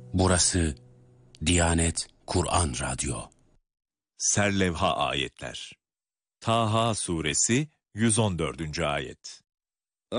Burası Diyanet Kur'an Radyo. Serlevha ayetler. Taha suresi 114. ayet.